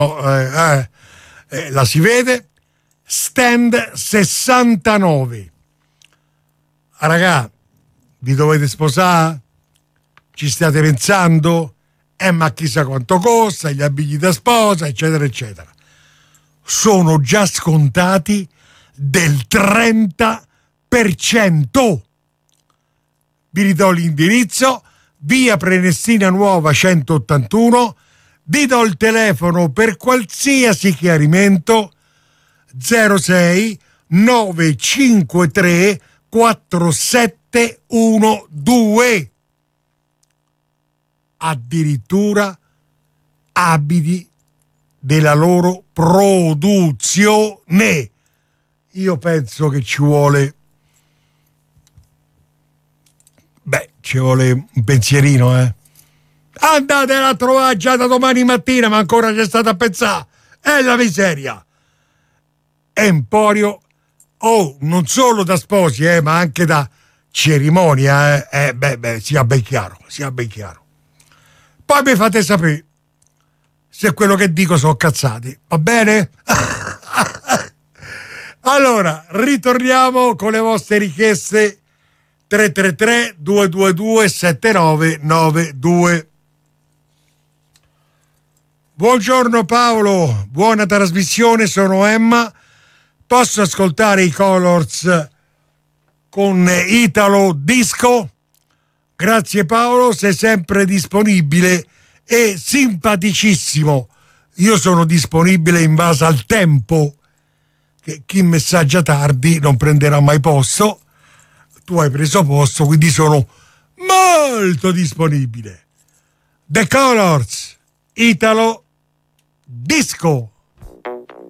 la si vede, stand 69. Ragà, vi dovete sposare? Ci state pensando? Ma chissà quanto costa, gli abiti da sposa, eccetera, eccetera. Sono già scontati del 30%. Vi ridò l'indirizzo, via Prenestina Nuova 181, vi do il telefono per qualsiasi chiarimento 06 953 4712. Addirittura abiti della loro produzione. Io penso che ci vuole un pensierino, Andatela a trovare già da domani mattina, ma ancora c'è stata a pensare. È la miseria. Emporio, non solo da sposi, ma anche da cerimonia, sia ben chiaro. Poi mi fate sapere se quello che dico sono cazzati, va bene? Allora, ritorniamo con le vostre richieste. 333 222 7992. Buongiorno Paolo, buona trasmissione, sono Emma. Posso ascoltare i Colors con Italo Disco? Grazie Paolo, sei sempre disponibile e simpaticissimo. Io sono disponibile in base al tempo, che chi messaggia tardi non prenderà mai posto. Tu hai preso posto, quindi sono molto disponibile. The Colors, Italo Disco.